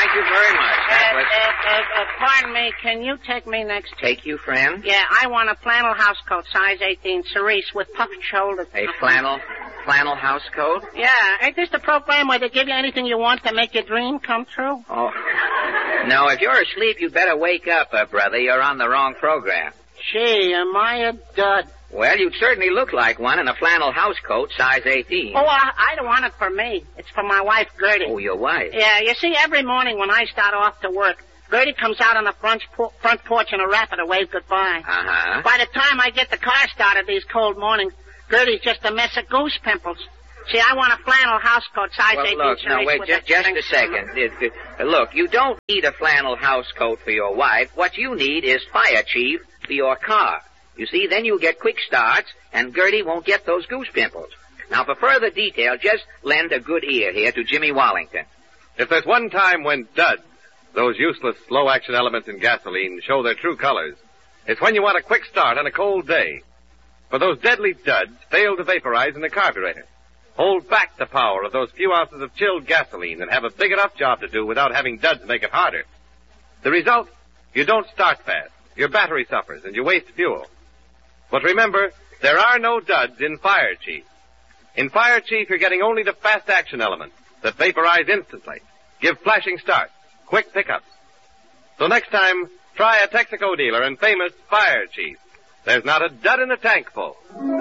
thank you very much. Pardon me, can you take me next? Take you, friend? Yeah, I want a flannel house coat, size 18, cerise, with puffed shoulders. A flannel house coat? Yeah, ain't this the program where they give you anything you want to make your dream come true? Oh, no, if you're asleep, you'd better wake up, brother. You're on the wrong program. Gee, am I a dud? Well, you'd certainly look like one in a flannel house coat, size 18. Oh, I don't want it for me. It's for my wife, Gertie. Oh, your wife? Yeah, you see, every morning when I start off to work, Gertie comes out on the front porch in a wrapper to wave goodbye. Uh-huh. By the time I get the car started these cold mornings, Gertie's just a mess of goose pimples. See, I want a flannel house coat, size 18. Look, now, wait, just a second. Look, you don't need a flannel house coat for your wife. What you need is Fire Chief for your car. You see, then you'll get quick starts, and Gertie won't get those goose pimples. Now, for further detail, just lend a good ear here to Jimmy Wallington. If there's one time when duds, those useless slow-action elements in gasoline, show their true colors, it's when you want a quick start on a cold day. For those deadly duds fail to vaporize in the carburetor. Hold back the power of those few ounces of chilled gasoline and have a big enough job to do without having duds make it harder. The result? You don't start fast. Your battery suffers and you waste fuel. But remember, there are no duds in Fire Chief. In Fire Chief, you're getting only the fast action elements that vaporize instantly, give flashing starts, quick pickups. So next time, try a Texaco dealer and famous Fire Chief. There's not a dud in the tank full.